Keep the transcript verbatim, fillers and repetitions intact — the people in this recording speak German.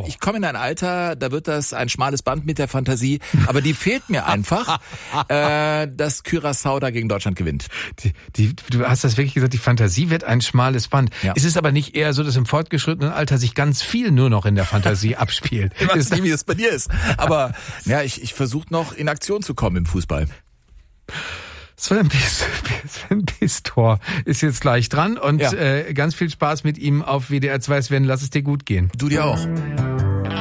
wow. ich komme in ein Alter, da wird das ein schmales Band mit der Fantasie, aber die fehlt mir einfach, äh, dass Curaçao da gegen Deutschland gewinnt. Die, die, du hast das wirklich gesagt, die Fantasie wird ein schmales Band. Ja. Ist es aber nicht eher so, dass im fortgeschrittenen Alter sich ganz viel nur noch in der Fantasie abspielt? Ich weiß nicht, wie das bei dir ist, aber ja, ich, ich versuche noch in Aktion zu kommen im Fußball. Sven Pistor ist jetzt gleich dran und ja. äh, ganz viel Spaß mit ihm auf W D R zwei. Sven, lass es dir gut gehen. Du dir auch.